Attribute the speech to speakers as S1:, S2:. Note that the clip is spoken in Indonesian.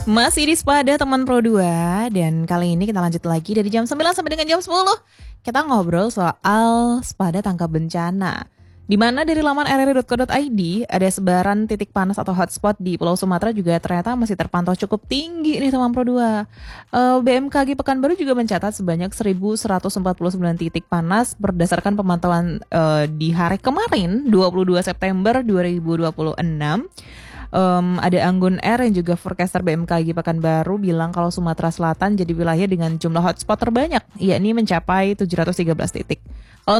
S1: Masih di Spada teman Pro 2. Dan kali ini kita lanjut lagi dari jam 9 sampai dengan jam 10. Kita ngobrol soal Spada tangkap bencana, di mana dari laman rri.co.id ada sebaran titik panas atau hotspot di Pulau Sumatera juga ternyata masih terpantau cukup tinggi nih teman Pro 2. BMKG Pekanbaru juga mencatat sebanyak 1.149 titik panas berdasarkan pemantauan di hari kemarin 22 September 2026. Ada Anggun R yang juga forecaster BMKG Pekanbaru bilang kalau Sumatera Selatan jadi wilayah dengan jumlah hotspot terbanyak, yakni mencapai 713 titik. Kalau